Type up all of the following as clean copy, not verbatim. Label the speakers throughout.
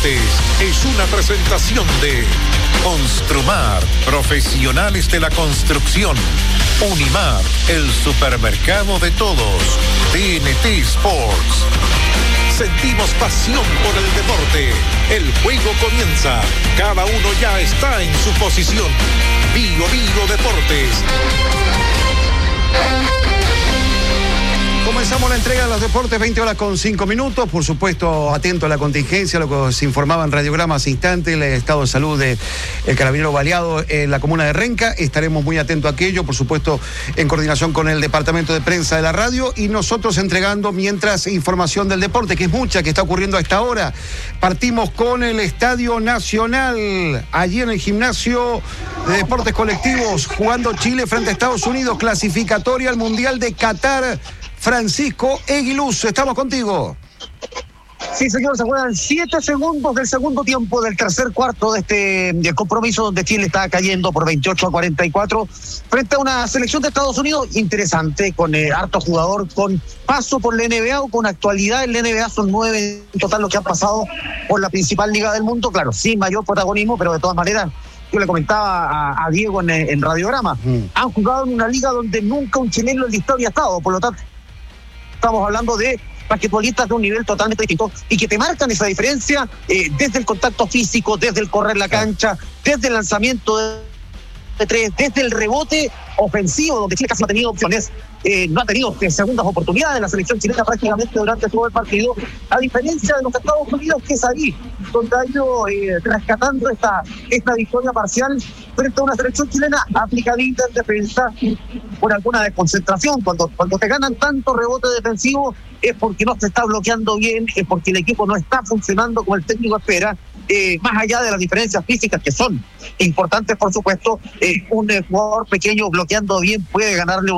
Speaker 1: Deportes es una presentación de Construmar, profesionales de la construcción. Unimar, el supermercado de todos. TNT Sports. Sentimos pasión por el deporte. El juego comienza. Cada uno ya está en su posición. Bio Deportes.
Speaker 2: Comenzamos la entrega de los deportes, 20:05. Por supuesto, atento a la contingencia, lo que se informaba en Radiograma hace instante, el estado de salud del carabinero baleado en la comuna de Renca. Estaremos muy atentos a aquello, por supuesto, en coordinación con el departamento de prensa de la radio y nosotros entregando mientras información del deporte, que es mucha, que está ocurriendo a esta hora. Partimos con el Estadio Nacional, allí en el gimnasio de deportes colectivos, jugando Chile frente a Estados Unidos, clasificatoria al Mundial de Qatar. Francisco Eguiluz, estamos contigo.
Speaker 3: Sí, señor, se juegan 7 segundos del segundo tiempo del tercer cuarto de este compromiso donde Chile está cayendo por 28-44 frente a una selección de Estados Unidos interesante, con harto jugador, con paso por la NBA o con actualidad en la NBA. Son 9 en total los que han pasado por la principal liga del mundo, claro, sin mayor protagonismo, pero de todas maneras, yo le comentaba a Diego en Radiograma, han jugado en una liga donde nunca un chileno en la historia ha estado, por lo tanto estamos hablando de basquetbolistas de un nivel totalmente distinto y que te marcan esa diferencia desde el contacto físico, desde el correr la cancha, desde el lanzamiento de tres, desde el rebote ofensivo, donde Chile casi no ha tenido opciones, no ha tenido segundas oportunidades en la selección chilena prácticamente durante todo el partido, a diferencia de los Estados Unidos, que es ahí donde ha ido rescatando esta victoria parcial frente a una selección chilena aplicadita en defensa por alguna desconcentración. Cuando te ganan tanto rebote defensivo es porque no se está bloqueando bien, es porque el equipo no está funcionando como el técnico espera. Más allá de las diferencias físicas que son importantes, por supuesto, un jugador pequeño bloqueando bien puede ganarle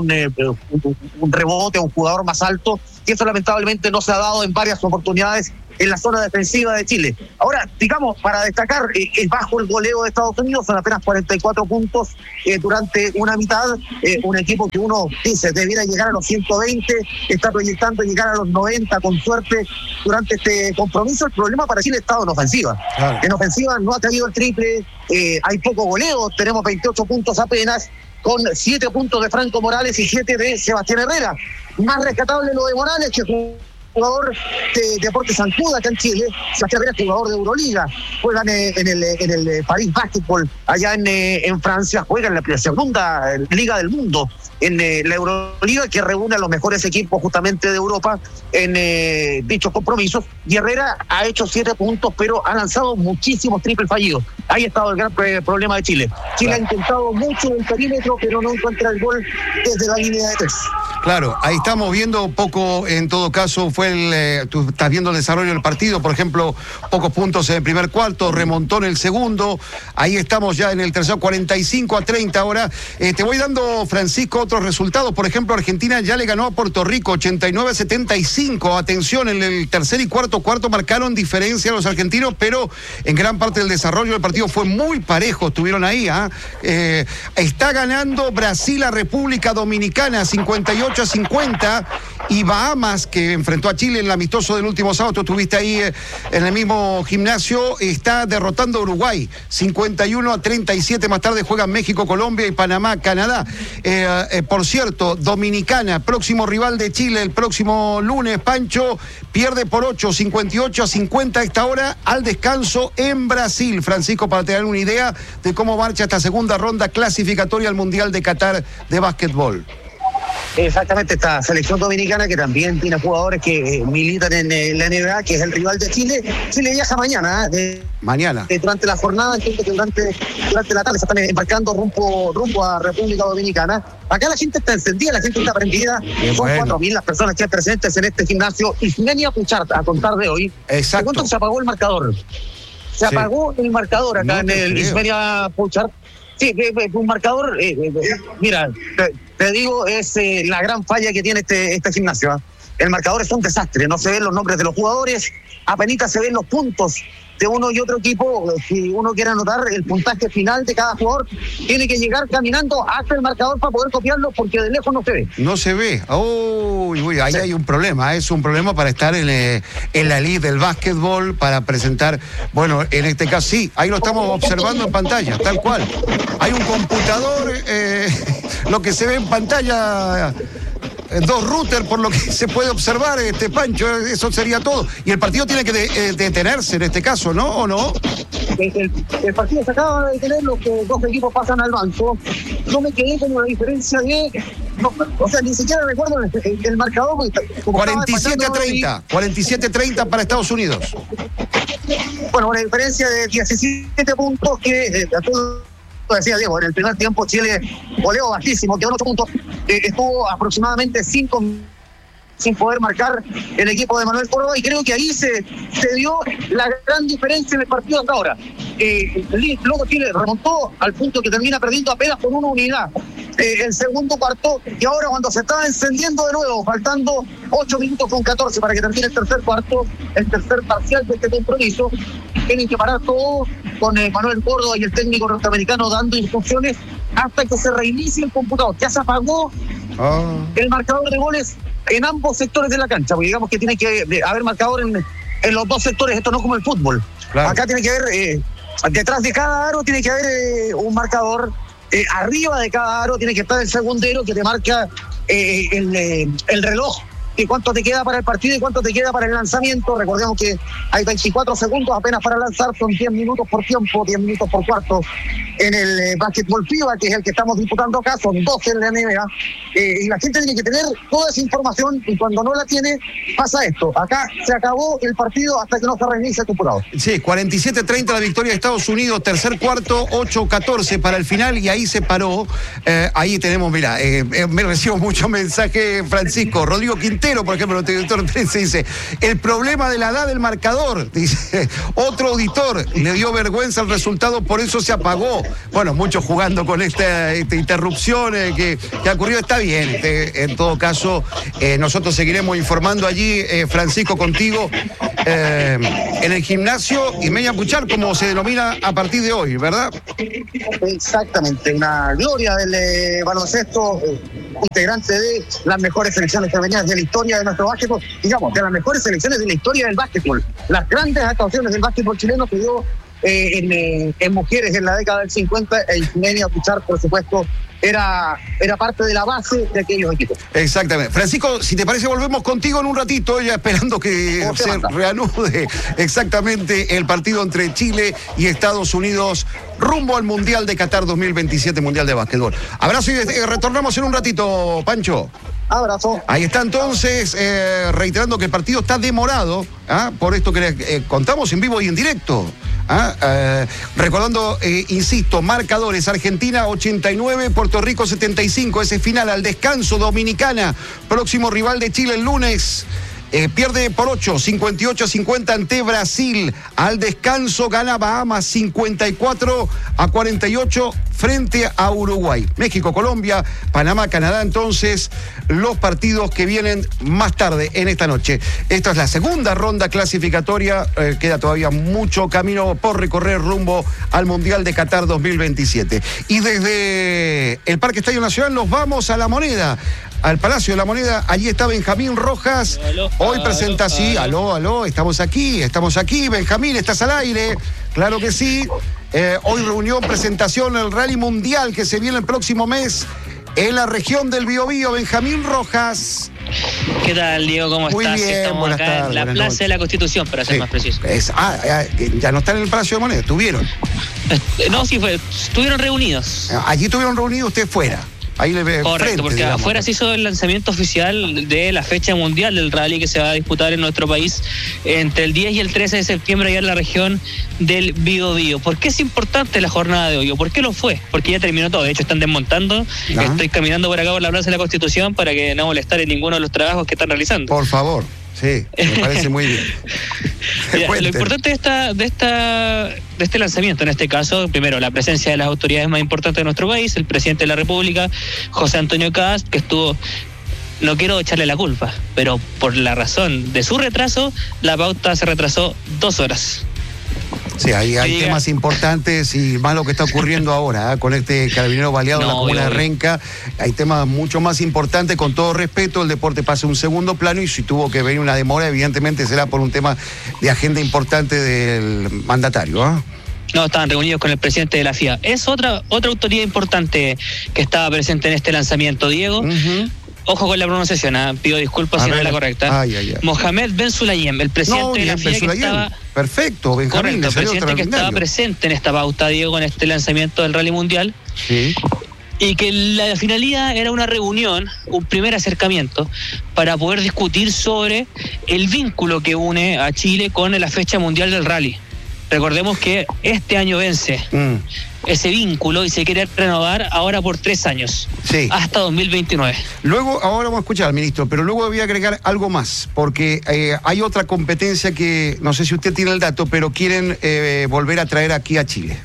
Speaker 3: un rebote a un jugador más alto, y eso lamentablemente no se ha dado en varias oportunidades en la zona defensiva de Chile. Ahora, digamos, para destacar, es bajo el goleo de Estados Unidos, son apenas 44 puntos durante una mitad, un equipo que uno dice debiera llegar a los 120, está proyectando llegar a los 90 con suerte durante este compromiso. El problema para Chile ha estado en ofensiva. Claro. En ofensiva no ha caído el triple, hay poco goleo, tenemos 28 puntos apenas, con 7 puntos de Franco Morales y 7 de Sebastián Herrera. Más rescatable lo de Morales, que jugador de Deportes Sancuda acá en Chile. Sebastián Herrera es jugador de Euroliga, juegan en el París Basketball allá en Francia, juegan en la segunda liga del mundo, en la Euroliga, que reúne a los mejores equipos justamente de Europa en dichos compromisos. Y Herrera ha hecho 7 puntos, pero ha lanzado muchísimos triples fallidos. Ahí ha estado el gran problema de Chile. Chile ha intentado mucho en el perímetro, pero no encuentra el gol desde la línea de 3.
Speaker 2: Claro, ahí estamos viendo poco, en todo caso, tú estás viendo el desarrollo del partido, por ejemplo, pocos puntos en el primer cuarto, remontó en el segundo, ahí estamos ya en el tercero, 45-30 ahora. Te voy dando, Francisco, otros resultados. Por ejemplo, Argentina ya le ganó a Puerto Rico, 89-75. Atención, en el tercer y cuarto marcaron diferencia a los argentinos, pero en gran parte del desarrollo del partido fue muy parejo, estuvieron ahí. Está ganando Brasil a República Dominicana, 58-50, y Bahamas, que enfrentó a Chile en el amistoso del último sábado, tú estuviste ahí en el mismo gimnasio, está derrotando a Uruguay, 51-37. Más tarde juegan México, Colombia y Panamá, Canadá. Por cierto, Dominicana, próximo rival de Chile, el próximo lunes, Pancho, pierde por 8, 58-50 a esta hora, al descanso en Brasil. Francisco, para tener una idea de cómo marcha esta segunda ronda clasificatoria al Mundial de Qatar de básquetbol.
Speaker 3: Exactamente, esta selección dominicana que también tiene jugadores que militan en la NBA, que es el rival de Chile. Chile viaja mañana.
Speaker 2: Mañana.
Speaker 3: Durante la jornada, entiendo que durante la tarde se están embarcando rumbo a República Dominicana. Acá la gente está encendida, la gente está prendida. Son 4.000 las personas que están presentes en este gimnasio. Y Ismenia Puchart, a contar de hoy.
Speaker 2: Exacto.
Speaker 3: Te cuento que se apagó el marcador. Se apagó el marcador acá en el Ismenia Puchart. Sí, un marcador, mira, te digo, es la gran falla que tiene este gimnasio. El marcador es un desastre, no se ven los nombres de los jugadores, apenas se ven los puntos de uno y otro equipo. Si uno quiere anotar el puntaje final de cada jugador, tiene que llegar caminando hasta el marcador para poder copiarlo, porque de lejos no se ve.
Speaker 2: No se ve. Uy, ahí sí. Hay un problema. Es un problema para estar en la elite del básquetbol, para presentar, bueno, en este caso sí, ahí lo estamos observando en pantalla, tal cual. Hay un computador, lo que se ve en pantalla, 2 routers, por lo que se puede observar, Pancho, eso sería todo. Y el partido tiene que detenerse en este caso, ¿no? ¿O no?
Speaker 3: El partido se acaba de detener, los 2 equipos pasan al banco. No me quedé con una diferencia de... No, o sea, ni siquiera recuerdo el marcador.
Speaker 2: 47-30, 47-30 para Estados Unidos.
Speaker 3: Bueno, una diferencia de 17 puntos que... decía Diego, en el primer tiempo Chile goleó bajísimo, quedó en 8 puntos, estuvo aproximadamente 5 sin poder marcar el equipo de Manuel Córdoba, y creo que ahí se dio la gran diferencia en el partido hasta ahora. Luego Chile remontó al punto que termina perdiendo apenas con 1 unidad el segundo cuarto, y ahora cuando se estaba encendiendo de nuevo, faltando 8 minutos con 14 para que termine el tercer cuarto, el tercer parcial de este compromiso, tienen que parar todo con Manuel Córdoba y el técnico norteamericano dando instrucciones hasta que se reinicie el computador. Ya se apagó el marcador de goles en ambos sectores de la cancha, porque digamos que tiene que haber marcador en los 2 sectores, esto no como el fútbol. Claro. Acá tiene que haber, detrás de cada aro tiene que haber un marcador, arriba de cada aro tiene que estar el segundero que te marca el reloj, y cuánto te queda para el partido y cuánto te queda para el lanzamiento. Recordemos que hay 24 segundos apenas para lanzar, son 10 minutos por tiempo, 10 minutos por cuarto en el básquetbol FIBA, que es el que estamos disputando acá, son 12 en la NBA, y la gente tiene que tener toda esa información, y cuando no la tiene, pasa esto. Acá se acabó el partido hasta que no se reinicie el computador.
Speaker 2: Sí, 47-30 la victoria de Estados Unidos, tercer cuarto, 8-14 para el final, y ahí se paró. Ahí tenemos, mira, me recibo muchos mensajes, Francisco. Rodrigo Quintero, por ejemplo, el director 13, dice: el problema de la edad del marcador, dice otro auditor, le dio vergüenza el resultado, por eso se apagó. Bueno, muchos jugando con esta interrupción que ocurrió. Está bien, en todo caso, nosotros seguiremos informando allí, Francisco, contigo, en el gimnasio Imeña Puchar, como se denomina a partir de hoy, ¿verdad?
Speaker 3: Exactamente, una gloria del baloncesto, integrante de las mejores selecciones femeninas de la historia de nuestro básquetbol, digamos, de las mejores selecciones de la historia del básquetbol. Las grandes actuaciones del básquetbol chileno que dio en mujeres en la década del 50, el Imeña Puchar, por supuesto, era parte de la base de aquellos equipos.
Speaker 2: Exactamente. Francisco, si te parece, volvemos contigo en un ratito, ya esperando que se reanude exactamente el partido entre Chile y Estados Unidos rumbo al Mundial de Qatar 2027, Mundial de Básquetbol. Abrazo y retornamos en un ratito, Pancho.
Speaker 3: Abrazo.
Speaker 2: Ahí está entonces, reiterando que el partido está demorado, por esto que contamos en vivo y en directo. Recordando, insisto, marcadores: Argentina 89, Puerto Rico 75, ese final al descanso. Dominicana, próximo rival de Chile el lunes, pierde por 8, 58-50 ante Brasil. Al descanso gana Bahamas 54-48 frente a Uruguay. México, Colombia, Panamá, Canadá. Entonces, los partidos que vienen más tarde en esta noche. Esta es la segunda ronda clasificatoria. Queda todavía mucho camino por recorrer rumbo al Mundial de Qatar 2027. Y desde el Parque Estadio Nacional nos vamos a La Moneda, al Palacio de la Moneda. Allí está Benjamín Rojas. Hoy presenta, sí, aló, estamos aquí, Benjamín, ¿estás al aire? Claro que sí. Hoy reunión, presentación, el Rally Mundial que se viene el próximo mes en la región del Biobío. Benjamín Rojas.
Speaker 4: ¿Qué tal, Diego? ¿Cómo estás?
Speaker 2: Muy bien,
Speaker 4: estamos
Speaker 2: buenas
Speaker 4: acá
Speaker 2: tardes,
Speaker 4: en la Plaza de la Constitución, para ser más preciso.
Speaker 2: Ya no están en el Palacio de Moneda, estuvieron.
Speaker 4: No, sí, estuvieron reunidos.
Speaker 2: Allí estuvieron reunidos, usted fuera. Ahí le ve.
Speaker 4: Correcto,
Speaker 2: frente,
Speaker 4: porque
Speaker 2: digamos,
Speaker 4: afuera se hizo el lanzamiento oficial de la fecha mundial del rally que se va a disputar en nuestro país entre el 10 y el 13 de septiembre allá en la región del Biobío. ¿Por qué es importante la jornada de hoy? ¿O por qué lo fue? Porque ya terminó todo. De hecho, están desmontando. Estoy caminando por acá por la Plaza de la Constitución para que no molestar en ninguno de los trabajos que están realizando.
Speaker 2: Por favor. Sí, me parece muy bien.
Speaker 4: Mira, lo importante de este lanzamiento, en este caso, primero, la presencia de las autoridades más importantes de nuestro país, el presidente de la República, José Antonio Kast, que estuvo no quiero echarle la culpa, pero por la razón de su retraso, la pauta se retrasó 2 horas.
Speaker 2: Sí, hay temas importantes y más lo que está ocurriendo ahora, con este carabinero baleado en la comuna de Renca. Hay temas mucho más importantes, con todo respeto, el deporte pasa a un segundo plano y si tuvo que venir una demora, evidentemente será por un tema de agenda importante del mandatario, ¿ah?
Speaker 4: No, estaban reunidos con el presidente de la FIA. Es otra autoridad importante que estaba presente en este lanzamiento, Diego. Uh-huh. Ojo con la pronunciación, pido disculpas si no es la correcta. Mohamed Ben Sulayem, el presidente de la FIA que estaba...
Speaker 2: Perfecto, Benjamín.
Speaker 4: Correcto, el presidente que estaba presente en esta pauta, Diego, con este lanzamiento del Rally Mundial.
Speaker 2: Sí.
Speaker 4: Y que la finalidad era una reunión, un primer acercamiento, para poder discutir sobre el vínculo que une a Chile con la fecha mundial del rally. Recordemos que este año vence ese vínculo y se quiere renovar ahora por 3 años, sí, hasta 2029.
Speaker 2: Luego, ahora vamos a escuchar al ministro, pero luego voy a agregar algo más, porque hay otra competencia que, no sé si usted tiene el dato, pero quieren volver a traer aquí a Chile.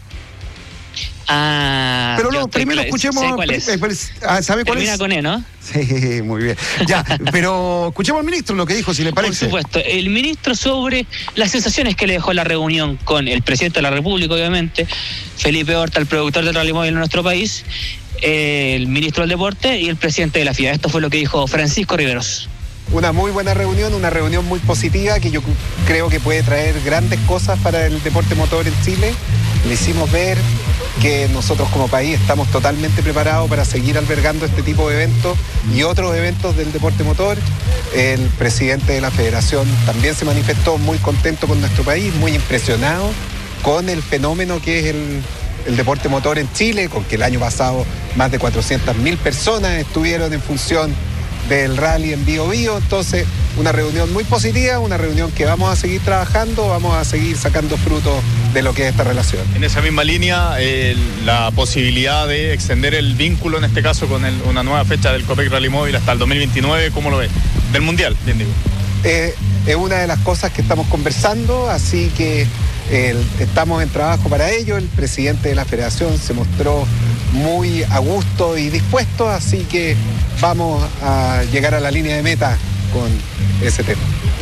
Speaker 4: Pero
Speaker 2: no, primero escuchemos.
Speaker 4: Sé cuál es.
Speaker 2: ¿Sabe cuál
Speaker 4: Termina
Speaker 2: es?
Speaker 4: con E, ¿no?
Speaker 2: Sí, muy bien. Ya, pero escuchemos al ministro lo que dijo, si le parece.
Speaker 4: Por supuesto, el ministro sobre las sensaciones que le dejó la reunión con el presidente de la República, obviamente, Felipe Horta, el productor del rally móvil en nuestro país, el ministro del Deporte y el presidente de la FIA. Esto fue lo que dijo Francisco Riveros.
Speaker 5: Una muy buena reunión, una reunión muy positiva que yo creo que puede traer grandes cosas para el deporte motor en Chile. Le hicimos ver que nosotros como país estamos totalmente preparados para seguir albergando este tipo de eventos y otros eventos del deporte motor. El presidente de la federación también se manifestó muy contento con nuestro país, muy impresionado con el fenómeno que es el deporte motor en Chile, con que el año pasado más de 400.000 personas estuvieron en función del rally en Bío Bío. Entonces, una reunión muy positiva, una reunión que vamos a seguir trabajando, vamos a seguir sacando frutos de lo que es esta relación.
Speaker 6: En esa misma línea, la posibilidad de extender el vínculo, en este caso con una nueva fecha del Copec Rally Móvil hasta el 2029, ¿cómo lo ves? Del Mundial, bien digo.
Speaker 5: Es una de las cosas que estamos conversando, así que estamos en trabajo para ello. El presidente de la federación se mostró muy a gusto y dispuesto, así que vamos a llegar a la línea de meta con ese tema.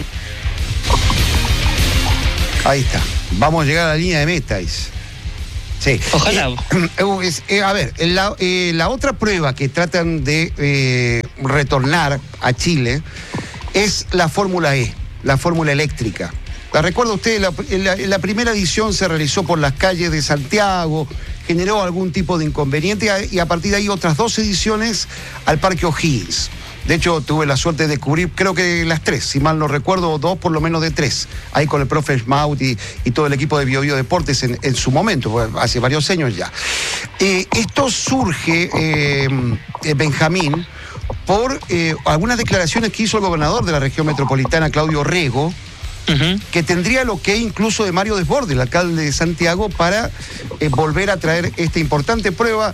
Speaker 2: Ahí está, vamos a llegar a la línea de meta. Sí.
Speaker 4: Ojalá.
Speaker 2: A ver, la otra prueba que tratan de retornar a Chile es la Fórmula E, la Fórmula eléctrica. La recuerda usted, la primera edición se realizó por las calles de Santiago, generó algún tipo de inconveniente y a partir de ahí otras 2 ediciones al Parque O'Higgins. De hecho, tuve la suerte de cubrir, creo que las 3, si mal no recuerdo, 2 por lo menos de 3, ahí con el profe Schmaut y todo el equipo de Bío Bío Deportes en su momento, hace varios años ya. Esto surge, Benjamín, por algunas declaraciones que hizo el gobernador de la región metropolitana, Claudio Rego, que tendría el ok incluso de Mario Desbordes, el alcalde de Santiago, para volver a traer esta importante prueba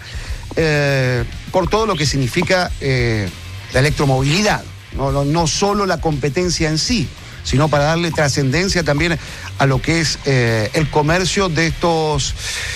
Speaker 2: por todo lo que significa la electromovilidad, no solo la competencia en sí, sino para darle trascendencia también a lo que es el comercio de estos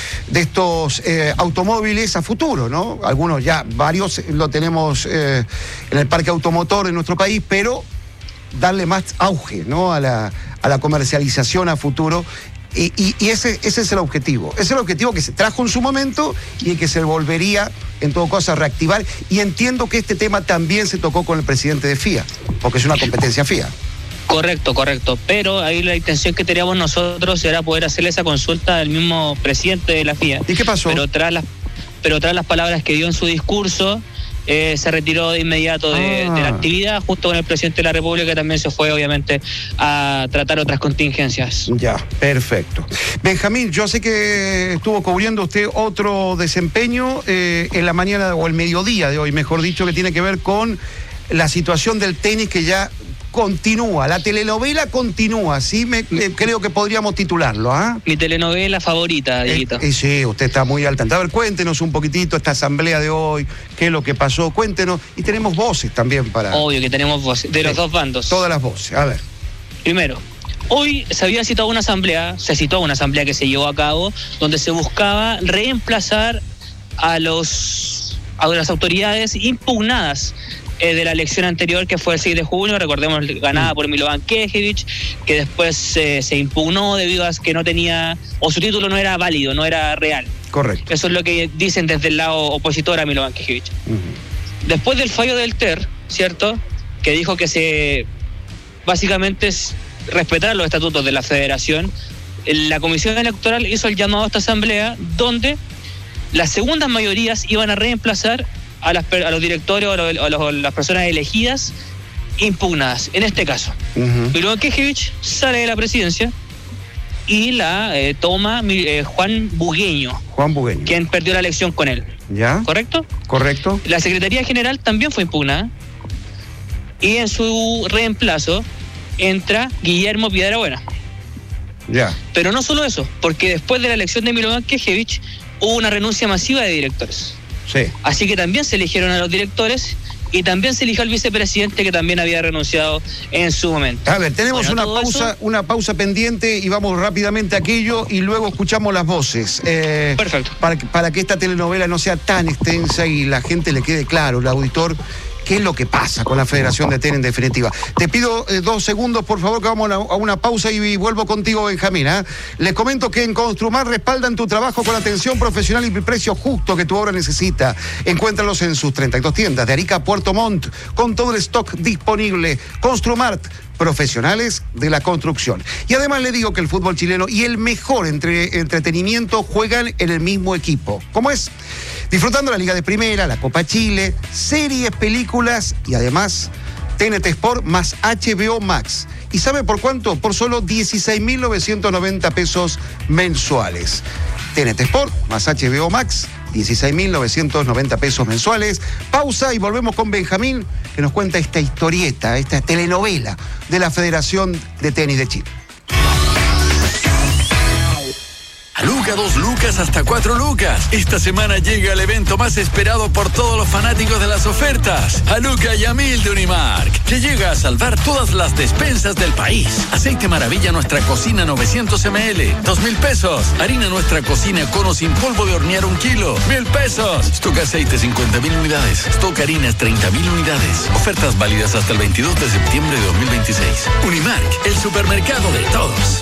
Speaker 2: automóviles a futuro, ¿no? Algunos ya, varios lo tenemos en el parque automotor en nuestro país, pero darle más auge, ¿no?, a la comercialización a futuro. Y ese es el objetivo. Ese es el objetivo que se trajo en su momento y que se volvería, en todo caso, a reactivar. Y entiendo que este tema también se tocó con el presidente de FIA, porque es una competencia FIA.
Speaker 4: Correcto. Pero ahí la intención que teníamos nosotros era poder hacerle esa consulta al mismo presidente de la FIA.
Speaker 2: ¿Y qué pasó?
Speaker 4: Pero tras las palabras que dio en su discurso, se retiró de inmediato de la actividad, justo con el presidente de la República, que también se fue, obviamente, a tratar otras contingencias.
Speaker 2: Ya, perfecto. Benjamín, yo sé que estuvo cubriendo usted otro desempeño en la mañana o el mediodía de hoy, mejor dicho, que tiene que ver con la situación del tenis que ya continúa, la telenovela continúa, ¿sí? Creo que podríamos titularlo, ¿ah?
Speaker 4: Mi telenovela favorita, Dieguito.
Speaker 2: Sí, usted está muy al tanto. A ver, cuéntenos un poquitito esta asamblea de hoy, qué es lo que pasó, cuéntenos. Y tenemos voces también para...
Speaker 4: Obvio que tenemos voces, de los dos bandos.
Speaker 2: Todas las voces, a ver.
Speaker 4: Primero, hoy se citó una asamblea que se llevó a cabo, donde se buscaba reemplazar a las autoridades impugnadas de la elección anterior, que fue el 6 de junio, recordemos, ganada por Milovan Kejević, que después se impugnó debido a que no tenía, o su título no era válido, no era real.
Speaker 2: Correcto.
Speaker 4: Eso es lo que dicen desde el lado opositor a Milovan Kejević. Después del fallo del TER, ¿cierto?, que dijo que básicamente es respetar los estatutos de la federación, la comisión electoral hizo el llamado a esta asamblea donde las segundas mayorías iban a reemplazar a los directorios, a las personas elegidas impugnadas. En este caso, Milovan Kejević sale de la presidencia y la toma Juan Bugueño, quien perdió la elección con él.
Speaker 2: ¿Ya?
Speaker 4: ¿Correcto?
Speaker 2: Correcto.
Speaker 4: La Secretaría General también fue impugnada y en su reemplazo entra Guillermo Piedrabuena.
Speaker 2: Ya.
Speaker 4: Pero no solo eso, porque después de la elección de Milovan Kejević hubo una renuncia masiva de directores.
Speaker 2: Sí.
Speaker 4: Así que también se eligieron a los directores y también se eligió al vicepresidente, que también había renunciado en su momento.
Speaker 2: A ver, tenemos una pausa pendiente y vamos rápidamente a aquello y luego escuchamos las voces.
Speaker 4: Perfecto.
Speaker 2: Para que esta telenovela no sea tan extensa y la gente le quede claro, el auditor, qué es lo que pasa con la Federación de Tenis en definitiva. Te pido 2 segundos, por favor, que vamos a una pausa y vuelvo contigo, Benjamín. Les comento que en Construmar respaldan tu trabajo con atención profesional y precio justo que tu obra necesita. Encuéntralos en sus 32 tiendas de Arica a Puerto Montt, con todo el stock disponible. Construmart, profesionales de la construcción. Y además le digo que el fútbol chileno y el mejor entretenimiento juegan en el mismo equipo. ¿Cómo es? Disfrutando la Liga de Primera, la Copa Chile, series, películas y además TNT Sport más HBO Max. ¿Y sabe por cuánto? Por solo 16.990 pesos mensuales. TNT Sport más HBO Max, 16.990 pesos mensuales. Pausa y volvemos con Benjamín, que nos cuenta esta historieta, esta telenovela de la Federación de Tenis de Chile.
Speaker 7: A Luca, 2 lucas hasta 4 lucas. Esta semana llega el evento más esperado por todos los fanáticos de las ofertas. A Luca y a 1000 de Unimark, que llega a salvar todas las despensas del país. Aceite Maravilla Nuestra Cocina 900 ml, 2.000 pesos. Harina Nuestra Cocina Cono sin polvo de hornear 1 kilo, 1.000 pesos. Stock aceite 50.000 unidades. Stock harinas 30.000 unidades. Ofertas válidas hasta el 22 de septiembre de 2026. Unimark, el supermercado de todos.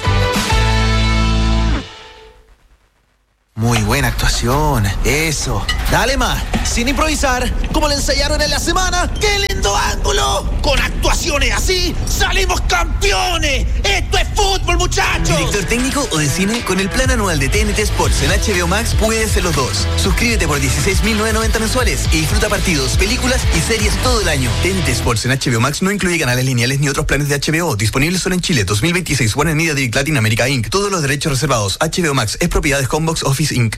Speaker 8: Muy buena actuación, eso. Dale más, sin improvisar, como le ensayaron en la semana. ¡Qué lindo ángulo! Con actuaciones así, ¡salimos campeones! ¡Esto es fútbol, muchachos!
Speaker 9: ¿Director técnico o de cine? Con el plan anual de TNT Sports en HBO Max puedes ser los dos. Suscríbete por 16.990 mensuales y disfruta partidos, películas y series todo el año. TNT Sports en HBO Max no incluye canales lineales ni otros planes de HBO. Disponibles solo en Chile. 2026. Warner Media Direct Latin America Inc. Todos los derechos reservados. HBO Max es propiedad de Homebox Office Inc.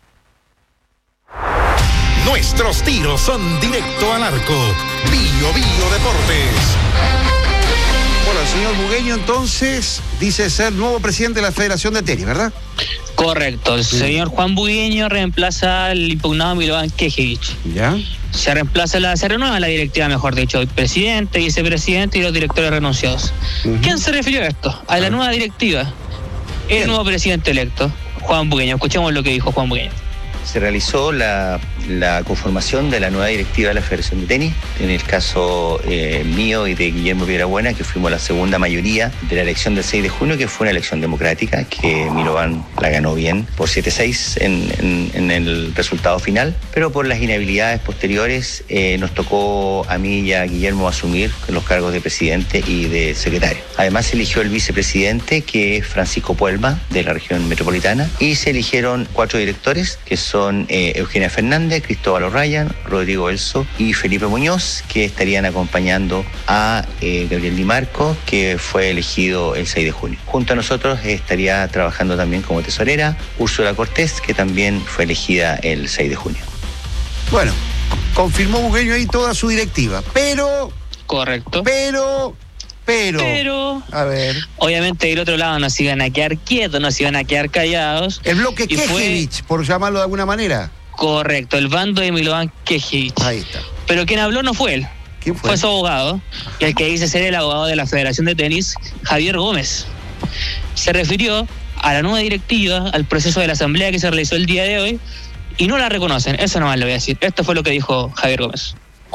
Speaker 1: Nuestros tiros son directo al arco. Bio Deportes.
Speaker 2: Bueno, el señor Bugueño entonces dice ser nuevo presidente de la Federación de Tenis, ¿verdad?
Speaker 4: Correcto. El señor Juan Bugueño reemplaza al impugnado Milovan Kejević.
Speaker 2: ¿Ya?
Speaker 4: Se renueva la directiva, mejor dicho, el presidente, vicepresidente y los directores renunciados. ¿Quién se refirió a esto? A la nueva directiva. El nuevo presidente electo, Juan Bugueño. Escuchemos lo que dijo Juan Bugueño.
Speaker 10: Se realizó la conformación de la nueva directiva de la Federación de Tenis, en el caso mío y de Guillermo Piedrabuena, que fuimos la segunda mayoría de la elección del 6 de junio, que fue una elección democrática, que Milovan la ganó bien por 7-6 en el resultado final, pero por las inhabilidades posteriores nos tocó a mí y a Guillermo asumir los cargos de presidente y de secretario. Además se eligió el vicepresidente, que es Francisco Puelma, de la región metropolitana, y se eligieron 4 directores, que son Eugenia Fernández, Cristóbal O'Ryan, Rodrigo Elso y Felipe Muñoz, que estarían acompañando a Gabriel Di Marco, que fue elegido el 6 de junio. Junto a nosotros estaría trabajando también como tesorera Úrsula Cortés, que también fue elegida el 6 de junio.
Speaker 2: Bueno, confirmó Bugueño ahí toda su directiva, pero...
Speaker 4: Correcto.
Speaker 2: Pero, a ver,
Speaker 4: obviamente del otro lado no se iban a quedar quietos, no se iban a quedar callados.
Speaker 2: El bloque Kejević, por llamarlo de alguna manera.
Speaker 4: Correcto, el bando de Milovan Kejević.
Speaker 2: Ahí está.
Speaker 4: Pero quien habló no fue él.
Speaker 2: ¿Quién fue?
Speaker 4: Fue su abogado, el que dice ser el abogado de la Federación de Tenis, Javier Gómez. Se refirió a la nueva directiva, al proceso de la asamblea que se realizó el día de hoy, y no la reconocen. Eso nomás le voy a decir. Esto fue lo que dijo Javier Gómez.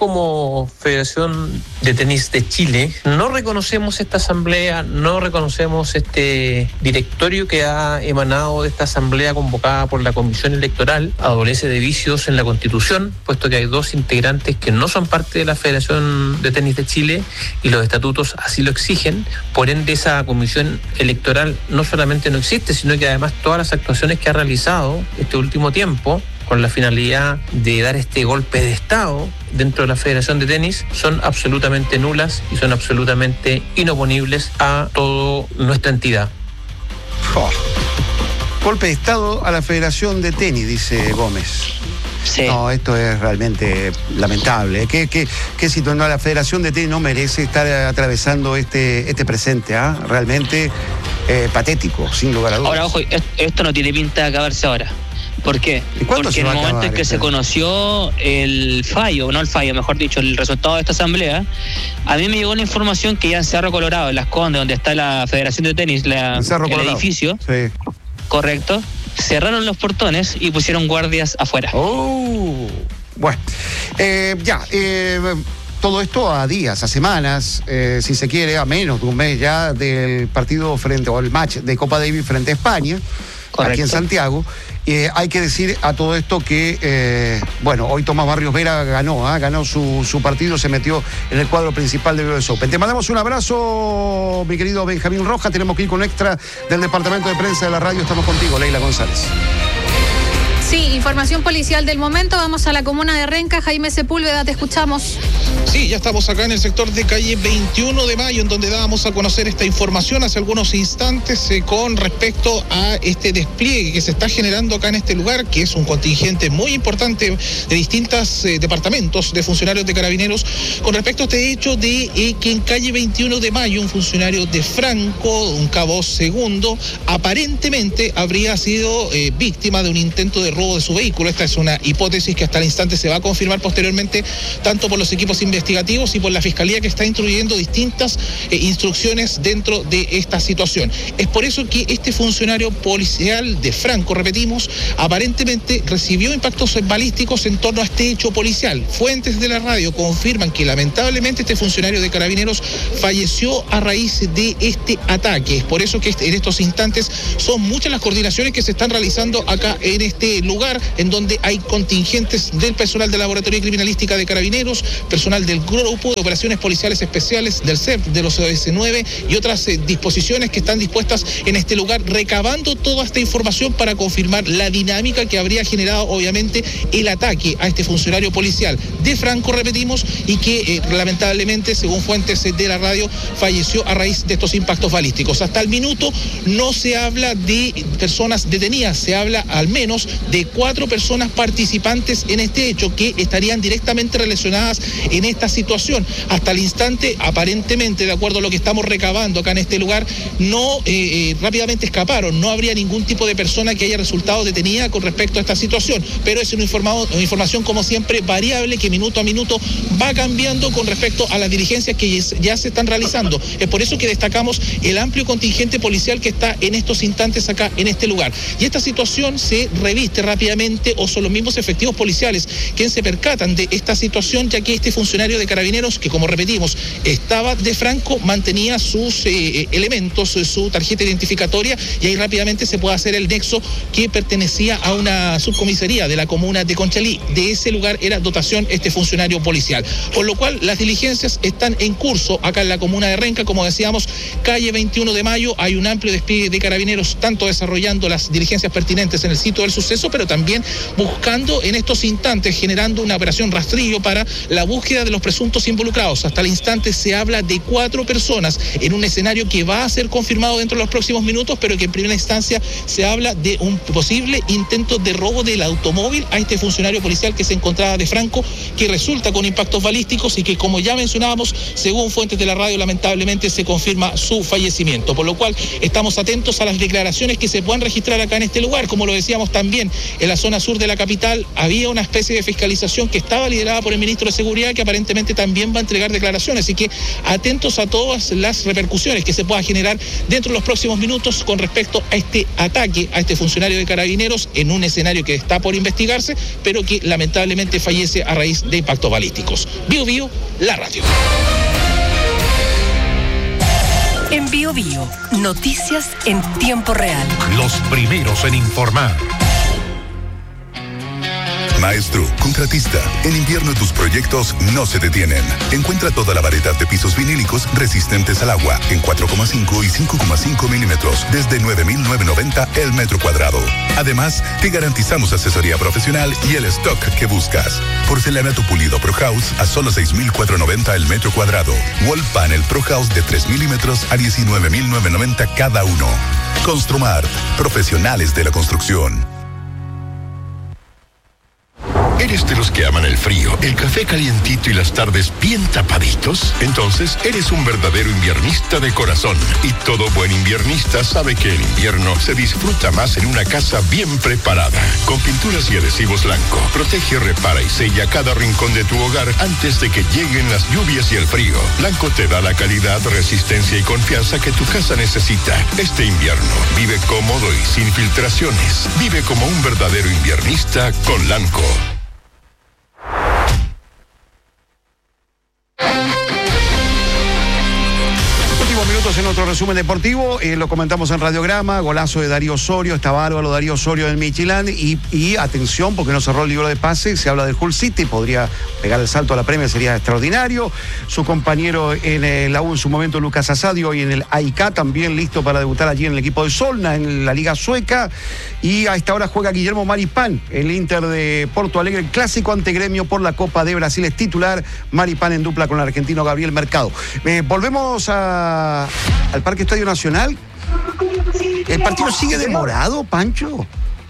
Speaker 11: como Federación de Tenis de Chile no reconocemos esta asamblea, no reconocemos este directorio que ha emanado de esta asamblea convocada por la Comisión Electoral. Adolece de vicios en la Constitución, puesto que hay 2 integrantes que no son parte de la Federación de Tenis de Chile y los estatutos así lo exigen. Por ende, esa Comisión Electoral no solamente no existe, sino que además todas las actuaciones que ha realizado este último tiempo con la finalidad de dar este golpe de Estado dentro de la Federación de Tenis son absolutamente nulas y son absolutamente inoponibles a toda nuestra entidad.
Speaker 2: Golpe de Estado a la Federación de Tenis, dice Gómez.
Speaker 4: Sí.
Speaker 2: No, esto es realmente lamentable. ¿Qué situación? La Federación de Tenis no merece estar atravesando este presente, realmente patético, sin lugar a dudas.
Speaker 4: Ahora, ojo, esto no tiene pinta de acabarse ahora. ¿Por qué? Porque en el momento en que se conoció el resultado de esta asamblea, a mí me llegó la información que ya en Cerro Colorado, en Las Condes, donde está la Federación de Tenis, el edificio, sí. Correcto, cerraron los portones y pusieron guardias afuera.
Speaker 2: Bueno, todo esto a días, a semanas, si se quiere, a menos de un mes ya del partido o el match de Copa Davis frente a España. Correcto. Aquí en Santiago. Hay que decir a todo esto que, hoy Tomás Barrios Vera ganó su partido, se metió en el cuadro principal de US Open. Te mandamos un abrazo, mi querido Benjamín Rojas. Tenemos que ir con extra del departamento de prensa de la radio. Estamos contigo, Leila González.
Speaker 12: Sí, información policial del momento. Vamos a la comuna de Renca. Jaime Sepúlveda, te escuchamos.
Speaker 13: Sí, ya estamos acá en el sector de calle 21 de Mayo, en donde dábamos a conocer esta información hace algunos instantes con respecto a este despliegue que se está generando acá en este lugar, que es un contingente muy importante de distintos departamentos de funcionarios de Carabineros, con respecto a este hecho de que en calle 21 de Mayo un funcionario de Franco, un cabo segundo, aparentemente habría sido víctima de un intento de robo de su vehículo. Esta es una hipótesis que hasta el instante se va a confirmar posteriormente tanto por los equipos investigativos y por la Fiscalía, que está instruyendo distintas instrucciones dentro de esta situación. Es por eso que este funcionario policial de Franco, repetimos, aparentemente recibió impactos balísticos en torno a este hecho policial. Fuentes de la radio confirman que lamentablemente este funcionario de Carabineros falleció a raíz de este ataque. Es por eso que en estos instantes son muchas las coordinaciones que se están realizando acá en este lugar, en donde hay contingentes del personal de Laboratorio de Criminalística de Carabineros, personal del Grupo de Operaciones Policiales Especiales del CEP, de los OS9 y otras disposiciones que están dispuestas en este lugar, recabando toda esta información para confirmar la dinámica que habría generado obviamente el ataque a este funcionario policial de Franco, repetimos, y que lamentablemente, según fuentes de la radio, falleció a raíz de estos impactos balísticos. Hasta el minuto no se habla de personas detenidas, se habla al menos de 4 personas participantes en este hecho que estarían directamente relacionadas en esta situación. Hasta el instante, aparentemente, de acuerdo a lo que estamos recabando acá en este lugar, no rápidamente escaparon, no habría ningún tipo de persona que haya resultado detenida con respecto a esta situación, pero es una información como siempre variable, que minuto a minuto va cambiando con respecto a las diligencias que ya se están realizando. Es por eso que destacamos el amplio contingente policial que está en estos instantes acá en este lugar, y esta situación se reviste rápidamente, o son los mismos efectivos policiales quienes se percatan de esta situación, ya que este funcionario de Carabineros, que como repetimos estaba de Franco, mantenía sus elementos, su tarjeta identificatoria, y ahí rápidamente se puede hacer el nexo que pertenecía a una subcomisaría de la comuna de Conchalí. De ese lugar era dotación este funcionario policial, por lo cual las diligencias están en curso acá en la comuna de Renca. Como decíamos, calle 21 de Mayo, hay un amplio despliegue de Carabineros, tanto desarrollando las diligencias pertinentes en el sitio del suceso, pero también buscando en estos instantes, generando una operación rastrillo para la búsqueda de los presuntos involucrados. Hasta el instante se habla de 4 personas en un escenario que va a ser confirmado dentro de los próximos minutos, pero que en primera instancia se habla de un posible intento de robo del automóvil a este funcionario policial que se encontraba de Franco, que resulta con impactos balísticos y que, como ya mencionábamos, según fuentes de la radio, lamentablemente se confirma su fallecimiento, por lo cual estamos atentos a las declaraciones que se puedan registrar acá en este lugar. Como lo decíamos también, en la zona sur de la capital había una especie de fiscalización que estaba liderada por el ministro de Seguridad, que aparentemente también va a entregar declaraciones. Así que atentos a todas las repercusiones que se pueda generar dentro de los próximos minutos con respecto a este ataque a este funcionario de Carabineros en un escenario que está por investigarse, pero que lamentablemente fallece a raíz de impactos balísticos. Bio Bio, la radio.
Speaker 14: En Bio Bio, noticias en tiempo real.
Speaker 1: Los primeros en informar.
Speaker 15: Maestro, contratista, en invierno tus proyectos no se detienen. Encuentra toda la variedad de pisos vinílicos resistentes al agua en 4,5 y 5,5 milímetros desde 9.990 el metro cuadrado. Además, te garantizamos asesoría profesional y el stock que buscas. Porcelanato pulido Pro House a solo 6.490 el metro cuadrado. Wall Panel Pro House de 3 milímetros a 19.990 cada uno. Construmart, profesionales de la construcción.
Speaker 16: ¿Eres de los que aman el frío, el café calientito y las tardes bien tapaditos? Entonces, eres un verdadero inviernista de corazón. Y todo buen inviernista sabe que el invierno se disfruta más en una casa bien preparada. Con pinturas y adhesivos Lanco, protege, repara y sella cada rincón de tu hogar antes de que lleguen las lluvias y el frío. Lanco te da la calidad, resistencia y confianza que tu casa necesita. Este invierno, vive cómodo y sin filtraciones. Vive como un verdadero inviernista con Lanco.
Speaker 2: Minutos en otro resumen deportivo, lo comentamos en Radiograma, golazo de Darío Osorio, está bárbaro Darío Osorio del Michelin y atención porque no cerró el libro de pase, se habla del Hull City, podría pegar el salto a la Premier, sería extraordinario. Su compañero en la U en su momento, Lucas Asadio, y en el AIK también listo para debutar allí en el equipo de Solna, en la Liga Sueca, y a esta hora juega Guillermo Maripán, el Inter de Porto Alegre, el clásico ante Gremio por la Copa de Brasil, es titular, Maripán en dupla con el argentino Gabriel Mercado. Volvemos al Parque Estadio Nacional. ¿El partido sigue demorado, Pancho?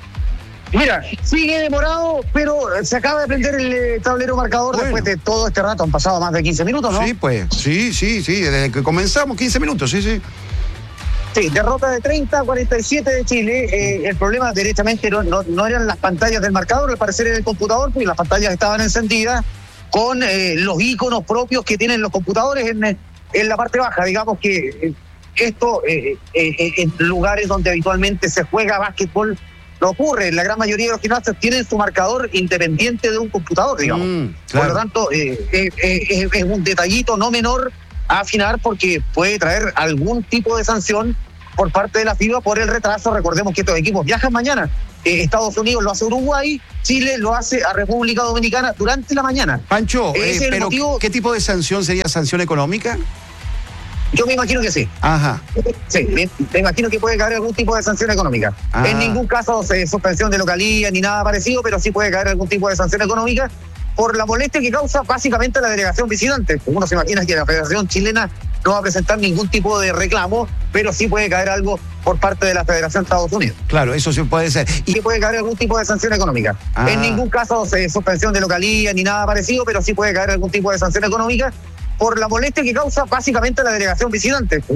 Speaker 3: Mira, sigue demorado, pero se acaba de prender el tablero marcador después de todo este rato. Han pasado más de 15 minutos, ¿no?
Speaker 2: Sí, pues, sí, desde que comenzamos, 15 minutos, sí.
Speaker 3: Sí, derrota de 30-47 de Chile. El problema derechamente no eran las pantallas del marcador, al parecer era el computador, porque las pantallas estaban encendidas con los iconos propios que tienen los computadores en la parte baja. Digamos que esto en lugares donde habitualmente se juega básquetbol no ocurre. La gran mayoría de los gimnasios tienen su marcador independiente de un computador, digamos. Claro. Por lo tanto, es un detallito no menor a afinar, porque puede traer algún tipo de sanción por parte de la FIBA por el retraso. Recordemos que estos equipos viajan mañana. Estados Unidos lo hace a Uruguay, Chile lo hace a República Dominicana durante la mañana.
Speaker 2: Pancho, pero ¿qué tipo de sanción sería? ¿Sanción económica?
Speaker 3: Yo me imagino que sí.
Speaker 2: Ajá.
Speaker 3: Sí, me imagino que puede caer algún tipo de sanción económica. En ningún caso suspensión de localía ni nada parecido, pero sí puede caer algún tipo de sanción económica por la molestia que causa básicamente la delegación visitante. Uno se imagina que la Federación Chilena no va a presentar ningún tipo de reclamo, pero sí puede caer algo por parte de la Federación de Estados Unidos.
Speaker 2: Claro, eso sí puede ser.
Speaker 3: Y puede caer algún tipo de sanción económica. En ningún caso suspensión de localía ni nada parecido, pero sí puede caer algún tipo de sanción económica por la molestia que causa básicamente la delegación visitante.